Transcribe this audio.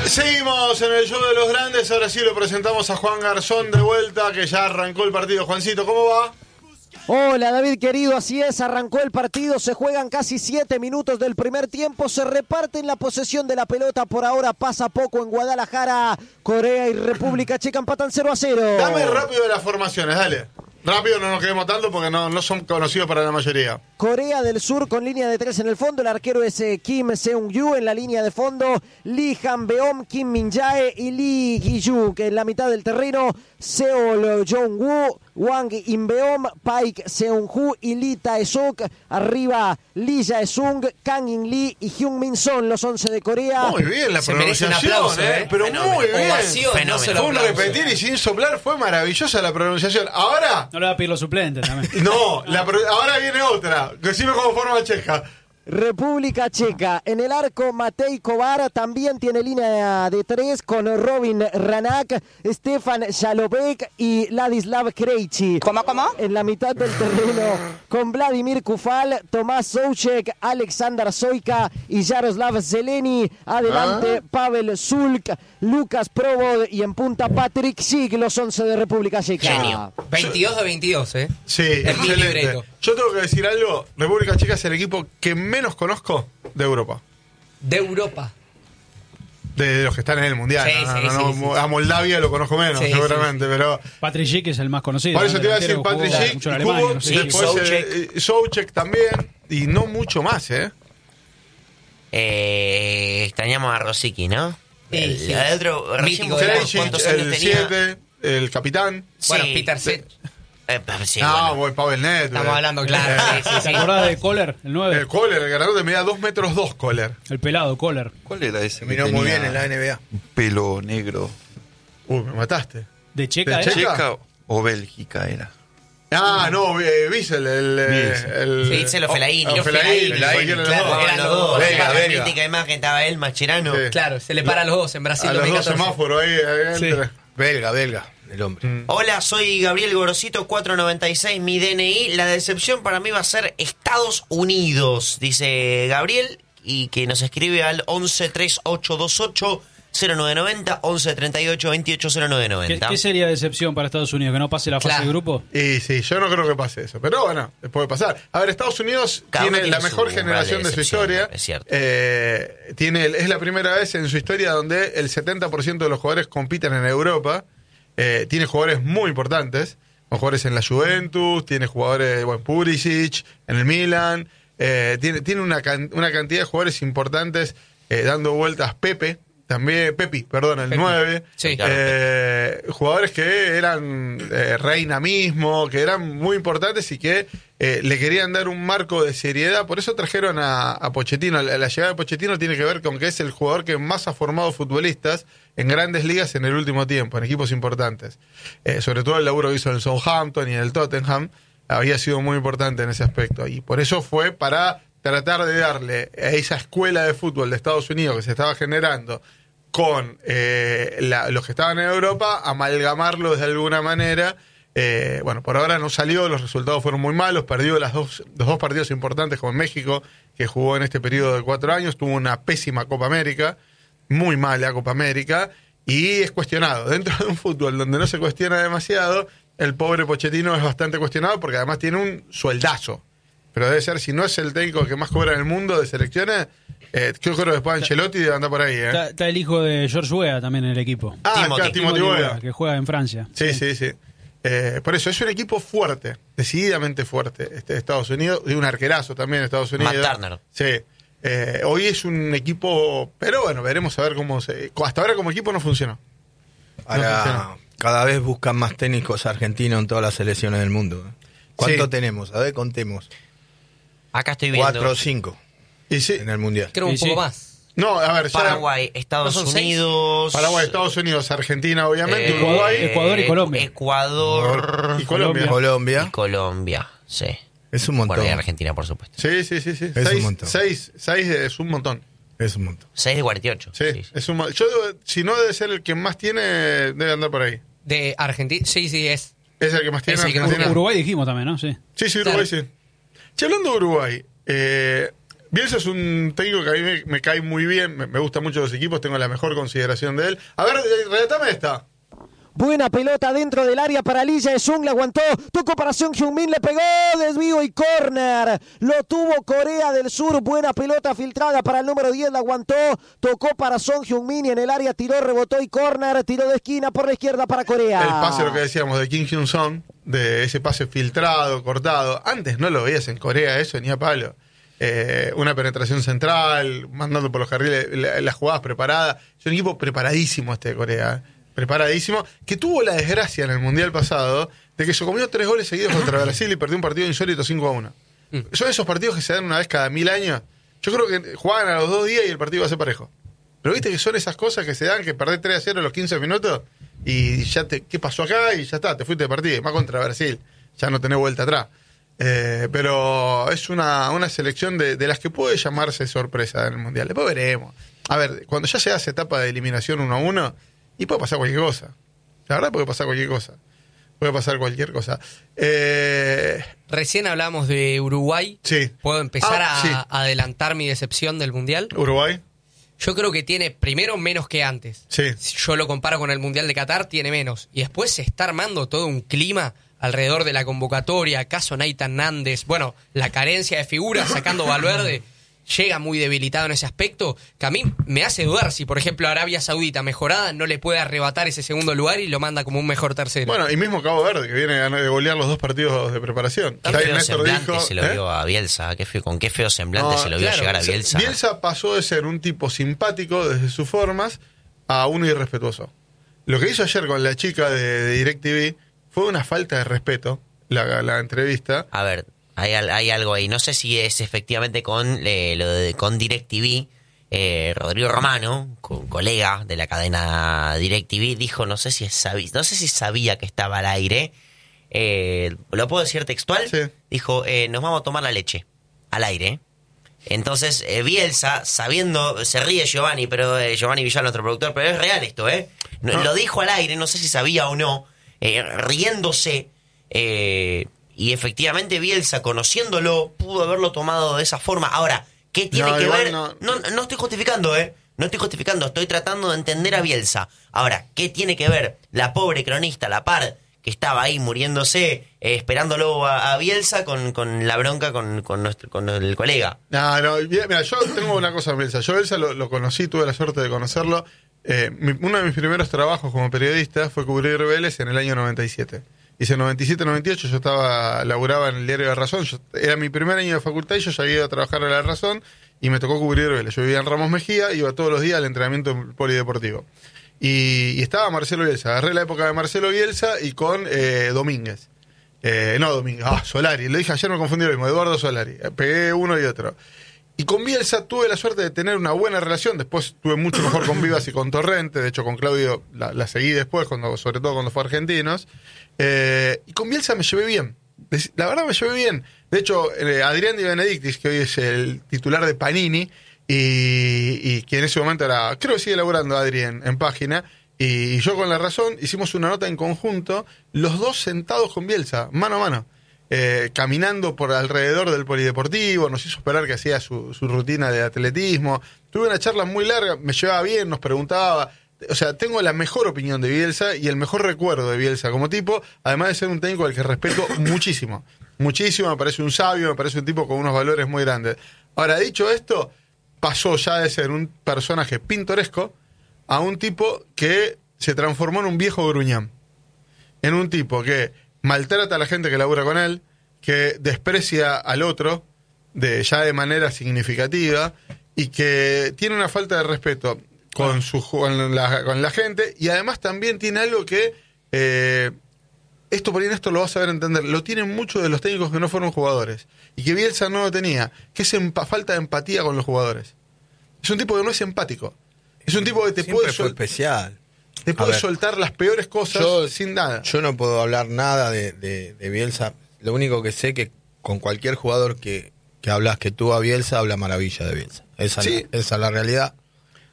Seguimos en el show de los grandes. Ahora sí lo presentamos a Juan Garzón de vuelta, que ya arrancó el partido. Juancito, ¿cómo va? Hola David querido, así es, arrancó el partido, se juegan casi 7 minutos del primer tiempo, se reparten la posesión de la pelota, por ahora pasa poco en Guadalajara, Corea y República Checa empatan 0-0. Dame rápido de las formaciones, dale. Rápido, no nos quedemos tanto porque no son conocidos para la mayoría. Corea del Sur con línea de 3 en el fondo, el arquero es Kim Seung-yu, en la línea de fondo Lee Han-beom, Kim Min-jae y Lee Gi-yu, que en la mitad del terreno Seol Jong-woo, Wang In-beom, Paik Seung-hu y Lee Tae-suk, arriba Lee Jae-sung, Kang In-lee y Hyun Min-son, los 11 de Corea. Muy bien la Se merece un pronunciación, aplauso, pero Fenómeno. muy bien. Ovación, no se lo Fue un aplauso. repetir y sin soplar, fue maravillosa la pronunciación. Ahora, No le va a pedir los suplentes también. no, ahora viene otra. Decime cómo forma checa. República Checa, en el arco Matej Kovar también tiene línea de 3 con Robin Ranak, Stefan Jalobek y Ladislav Krejci. ¿Cómo? En la mitad del terreno con Vladimir Kufal, Tomás Soucek, Alexander Soika y Jaroslav Zeleny. Adelante Pavel Sulk, Lucas Probod y en punta Patrick Schick, los 11 de República Checa. Genio. 22 de 22, ¿eh? Sí, Es mi excelente. libreto. Yo tengo que decir algo. República Checa es el equipo que menos conozco de Europa. De Europa. De los que están en el Mundial. Sí, sí. A Moldavia lo conozco menos, Sí, seguramente, pero... Patrick Schick es el más conocido. Por eso te iba a decir Delantero que Patrick jugó Schick, mucho en y Alemania, Kubo, no sé. Sí, después Soucek. Soucek también, y no mucho más, ¿eh? Extrañamos a Rosicky, ¿no? Sí, sí. El otro, recién Mítico de la- buscamos Krejci, cuántos años el tenía. 7, el capitán. Bueno, Sí. Peter Sech. Sí, No, bueno. Pavel Nedved. Estamos hablando, claro. Sí, sí, ¿Te acordás de Kohler, el 9? El Kohler, el ganador de medida 2 metros 2, Kohler. El pelado, Kohler. ¿Cuál era ese? Terminó que muy tenía bien en la NBA. un pelo negro. Me mataste. De Checa, ¿De ¿era? Checa? ¿Checa o Bélgica era? Ah, no, Wiesel, el... Sí, se lo Felaini. Oh, Lo Fellaini, Fellaini, cualquiera de los claro, dos. eran los dos. Venga, Venga. la mítica imagen estaba él, Mascherano. Sí. Claro, se le para a los dos en Brasil A los dos 2014. semáforos ahí entra. Belga, el hombre. Hola, soy Gabriel Gorosito, 496, mi DNI. La decepción para mí va a ser Estados Unidos, dice Gabriel, y que nos escribe al 113828 0990, 1138 28 ¿Qué, 0990. qué sería decepción para Estados Unidos? ¿Que no pase la fase Claro. de grupo? Y sí, yo no creo que pase eso, pero bueno, puede pasar. A ver, Estados Unidos Cada uno tiene la tiene mejor su generación grado de de su decepción, historia. es cierto. Es la primera vez en su historia donde el 70% de los jugadores compiten en Europa. Tiene jugadores muy importantes, con jugadores en la Juventus, tiene jugadores, Pulisic, en el Milan. Tiene una cantidad de jugadores importantes dando vueltas. Pepi, el Pepi. 9. Sí. Jugadores que eran Reina mismo, que eran muy importantes y que le querían dar un marco de seriedad. Por eso trajeron a Pochettino. La llegada de Pochettino tiene que ver con que es el jugador que más ha formado futbolistas en grandes ligas en el último tiempo, en equipos importantes. Sobre todo el laburo que hizo en el Southampton y en el Tottenham había sido muy importante en ese aspecto. Y por eso fue para tratar de darle a esa escuela de fútbol de Estados Unidos que se estaba generando con los que estaban en Europa, amalgamarlos de alguna manera. Por ahora no salió, los resultados fueron muy malos, perdió los dos partidos importantes con México, que jugó en este periodo de 4 años, tuvo una pésima Copa América, muy mala Copa América, y es cuestionado. Dentro de un fútbol donde no se cuestiona demasiado, el pobre Pochettino es bastante cuestionado porque además tiene un sueldazo. Pero debe ser, si no es el técnico que más cobra en el mundo de selecciones, yo creo que después Ancelotti debe andar por ahí. Está el hijo de George Weah también en el equipo. Timothy Timothy Weah. Weah, que juega en Francia. Sí. Por eso es un equipo fuerte, decididamente fuerte. Estados Unidos, y un arquerazo también Estados Unidos. Matt Turner. Sí. Hoy es un equipo, pero bueno, veremos a ver cómo hasta ahora como equipo no funcionó. Ahora, cada vez buscan más técnicos argentinos en todas las selecciones del mundo. ¿Cuánto Sí. tenemos? A ver, contemos. Acá estoy viendo 4 o 5 Y sí. en el Mundial. Creo un Sí, poco sí. más. No, a ver, ya Paraguay, Estados ¿No son 6? Unidos. Paraguay, Estados Unidos, Argentina, obviamente, Ecuador, Uruguay Ecuador y Colombia. Ecuador y Colombia. y Colombia. Colombia, sí. Es un montón. Bueno, y Argentina, por supuesto. Sí. Es un montón. 6 es un montón. Es un montón. 6 de 48. Sí, es un si no debe ser el que más tiene, debe andar por ahí. De Argentina, sí, es. Es el que más tiene. Es el que más Argentina. tiene. Uruguay dijimos también, ¿no? Sí. Sí, Uruguay Claro. sí. Che, hablando de Uruguay, Bielsa es un técnico que a mí me cae muy bien, me gustan mucho los equipos, tengo la mejor consideración de él. A ver, relatame esta. Buena pelota dentro del área para Lee Jae-sung, le aguantó, tocó para Son Heung-min, le pegó, desvío y córner. Lo tuvo Corea del Sur, buena pelota filtrada para el número 10, la aguantó, tocó para Son Heung-min y en el área tiró, rebotó y córner, tiró de esquina por la izquierda para Corea. El pase, lo que decíamos, de Kim Hyun-song, de ese pase filtrado, cortado. Antes no lo veías en Corea eso, ni a palo. Una penetración central, mandando por los carriles, las jugadas preparadas. Es un equipo preparadísimo de Corea, preparadísimo, que tuvo la desgracia en el Mundial pasado de que se comió 3 goles seguidos contra Brasil y perdió un partido insólito 5-1. Son esos partidos que se dan una vez cada 1000 años. Yo creo que juegan a los 2 días y el partido va a ser parejo. Pero viste que son esas cosas que se dan, que perdés 3-0 a los 15 minutos y ya ¿qué pasó acá? Y ya está, te fuiste de partido. Y más contra Brasil, ya no tenés vuelta atrás. Pero es una selección de las que puede llamarse sorpresa en el Mundial. Después veremos. A ver, cuando ya llegas a etapa de eliminación 1-1, y puede pasar cualquier cosa. La verdad puede pasar cualquier cosa. Puede pasar cualquier cosa. Recién hablamos de Uruguay. Sí. ¿Puedo empezar sí. a adelantar mi decepción del Mundial? Uruguay. Yo creo que tiene, primero, menos que antes. Sí. Si yo lo comparo con el Mundial de Qatar, tiene menos. Y después se está armando todo un clima alrededor de la convocatoria. Caso Nathan Nández. Bueno, la carencia de figuras sacando Valverde llega muy debilitado en ese aspecto, que a mí me hace dudar si, por ejemplo, Arabia Saudita mejorada no le puede arrebatar ese segundo lugar y lo manda como un mejor tercero. Bueno, y mismo Cabo Verde, que viene a golear los 2 partidos de preparación. Qué feo semblante se lo vio a Bielsa, con qué feo semblante se lo vio llegar a Bielsa. Bielsa pasó de ser un tipo simpático desde sus formas a uno irrespetuoso. Lo que hizo ayer con la chica de DirecTV fue una falta de respeto, la entrevista. A ver, hay algo ahí. No sé si es efectivamente con DirecTV. Rodrigo Romano, colega de la cadena DirecTV, dijo, no sé si sabía que estaba al aire. ¿Lo puedo decir textual? Sí. Dijo, nos vamos a tomar la leche al aire. Entonces, Bielsa, sabiendo, se ríe Giovanni, pero Giovanni Villar, nuestro productor, pero es real esto, No. Lo dijo al aire, no sé si sabía o no, riéndose. Y efectivamente Bielsa, conociéndolo, pudo haberlo tomado de esa forma. Ahora, ¿qué tiene que ver? No estoy justificando, No estoy justificando, estoy tratando de entender a Bielsa. Ahora, ¿qué tiene que ver la pobre cronista, la par, que estaba ahí muriéndose, esperándolo a Bielsa con la bronca con el colega? No, mira, yo tengo una cosa con Bielsa. Yo Bielsa lo conocí, tuve la suerte de conocerlo. Uno de mis primeros trabajos como periodista fue cubrir Vélez en el año 97. Hice 97-98, yo laburaba en el diario La Razón. Era mi primer año de facultad y yo ya iba a trabajar a La Razón y me tocó cubrir Vélez. Yo vivía en Ramos Mejía, iba todos los días al entrenamiento polideportivo. Y estaba Marcelo Bielsa. Agarré la época de Marcelo Bielsa y con Domínguez. Solari. Lo dije ayer, me confundí lo mismo. Eduardo Solari. Pegué uno y otro. Y con Bielsa tuve la suerte de tener una buena relación. Después tuve mucho mejor con Vivas y con Torrente. De hecho, con Claudio la seguí después, sobre todo cuando fue Argentinos. Y con Bielsa me llevé bien. La verdad me llevé bien. De hecho, Adrián Di Benedictis, que hoy es el titular de Panini, y que en ese momento creo que sigue laburando Adrián en página, y yo con La Razón hicimos una nota en conjunto, los dos sentados con Bielsa, mano a mano. Caminando por alrededor del polideportivo, nos hizo esperar que hacía su rutina de atletismo. Tuve una charla muy larga, me llevaba bien, nos preguntaba. O sea, tengo la mejor opinión de Bielsa y el mejor recuerdo de Bielsa como tipo, además de ser un técnico al que respeto muchísimo. Muchísimo, me parece un sabio, me parece un tipo con unos valores muy grandes. Ahora, dicho esto, pasó ya de ser un personaje pintoresco a un tipo que se transformó en un viejo gruñán. En un tipo que maltrata a la gente que labura con él, que desprecia al otro ya de manera significativa y que tiene una falta de respeto con la gente, y además también tiene algo que esto por ahí esto lo vas a saber entender, lo tienen muchos de los técnicos que no fueron jugadores y que Bielsa no lo tenía, que es falta de empatía con los jugadores. Es un tipo que no es empático, es un tipo que te Siempre puede fue especial. Te puede soltar las peores cosas sin nada. Yo no puedo hablar nada de Bielsa. Lo único que sé que con cualquier jugador que hablas que tú a Bielsa, habla maravilla de Bielsa. Esa es la realidad.